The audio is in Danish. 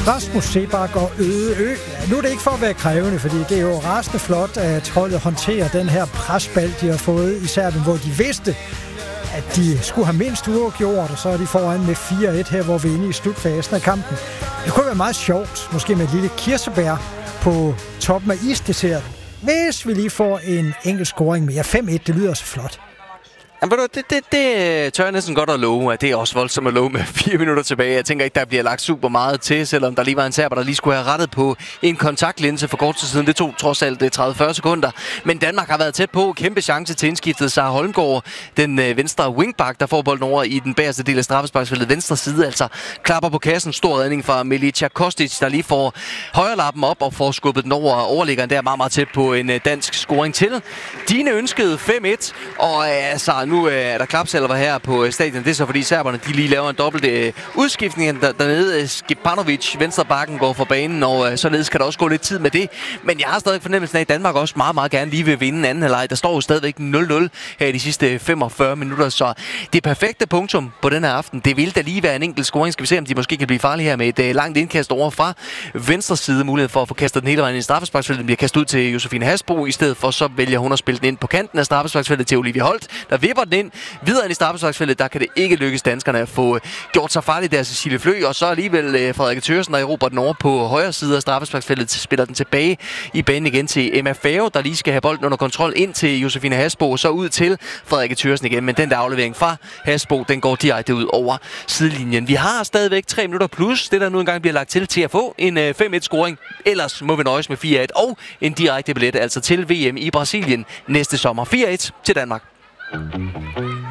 Rasmus Seebach og Øde Ø. Ja, nu er det ikke for at være krævende, fordi det er jo rasende flot, at holdet håndterer den her presbald, de har fået i Serbien, hvor de vidste, at de skulle have mindst uafgjort, og så er de foran med 4-1 her, hvor vi er inde i slutfasen af kampen. Det kunne være meget sjovt, måske med et lille kirsebær på toppen af isdesserten, hvis vi lige får en enkelt scoring mere. 5-1, det lyder så flot. Jamen, det tør jeg næsten godt at love, at det er også voldsomt at love med 4 minutter tilbage. Jeg tænker ikke, der bliver lagt super meget til, selvom der lige var en serber, der lige skulle have rettet på en kontaktlinse for kort tid siden. Det tog trods alt 30-40 sekunder. Men Danmark har været tæt på. Kæmpe chance til indskiftet. Sara Holmgaard, den venstre wingback, der får bolden over i den bagerste del af straffesparksfeltet. Venstre side altså klapper på kassen. Stor redning fra Milica Kostic, der lige får højrelappen op og får skubbet den over overliggeren. Der meget, meget tæt på en dansk scoring til. Dine ønskede 5-1, og altså nu er der klapsalver her på stadion. Det er så fordi serberne de lige laver en dobbelt udskiftning dernede. Skipanovic, venstre bakken, går for banen, og således kan der også gå lidt tid med det. Men jeg har stadig fornemmelsen af, at Danmark også meget, meget gerne lige vil vinde anden halvleg. Der står jo stadigvæk 0-0 her i de sidste 45 minutter, så det perfekte punktum på den her aften, det vil da lige være en enkelt scoring. Skal vi se, om de måske kan blive farlige her med et langt indkast over fra venstre side. Mulighed for at få kastet den hele vejen i straffesparksfeltet. Den bliver kastet ud til Josefine Hasbro. I stedet for så vælger hun at spille den ind på kanten af straffesparksfeltet til Olivia Holt, der vipper den ind videre ind i straffesparksfeltet. Der kan det ikke lykkes danskerne at få gjort sig farligt der Cecilie Flø, og så alligevel Frederik Thøresen, der erobrer den over på højre side af straffesparksfeltet, spiller den tilbage i banen igen til Emma Fave, der lige skal have bolden under kontrol ind til Josefine Hasbo, og så ud til Frederik Thøresen igen. Men den der aflevering fra Hasbo, den går direkte ud over sidelinjen. Vi har stadigvæk 3 minutter plus, det der nu engang bliver lagt til at få en 5-1 scoring. Ellers må vi nøjes med 4-1 og en direkte billet altså til VM i Brasilien næste sommer. 4-1 til Danmark.